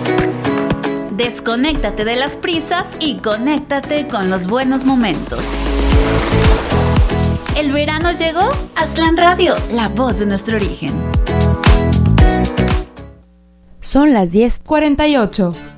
Desconéctate de las prisas y conéctate con los buenos momentos. ¿El verano llegó? Aztlán Radio, la voz de nuestro origen. Son las 10:48.